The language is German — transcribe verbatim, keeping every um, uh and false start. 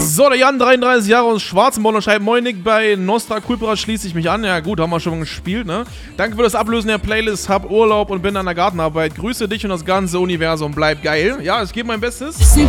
So, der Jan, dreiunddreißig Jahre aus Schwarzenborn, schreibt: Moin Nick, bei Nostra Culpera schließe ich mich an. Ja gut, haben wir schon mal gespielt, ne? Danke für das Ablösen der Playlist, hab Urlaub und bin an der Gartenarbeit. Grüße dich und das ganze Universum, bleib geil. Ja, ich gebe mein Bestes.